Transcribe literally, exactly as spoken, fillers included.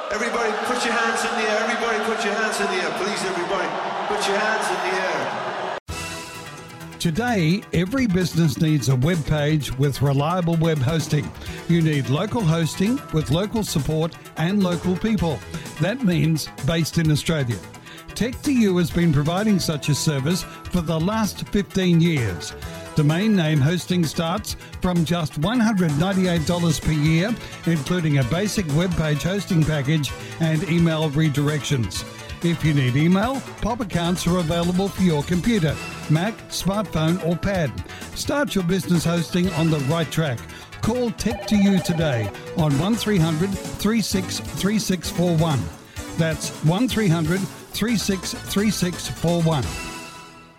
Everybody put your hands in the air. Everybody put your hands in the air. Please, everybody, put your hands in the air. Today, every business needs a web page with reliable web hosting. You need local hosting with local support and local people. That means based in Australia. Tech two U has been providing such a service for the last fifteen years. Domain name hosting starts from just one hundred ninety-eight dollars per year, including a basic web page hosting package and email redirections. If you need email, Pop accounts are available for your computer, Mac, smartphone or pad. Start your business hosting on the right track. Call Tech two U today on one three hundred, three six three six four one. That's one three hundred, three six three six four one.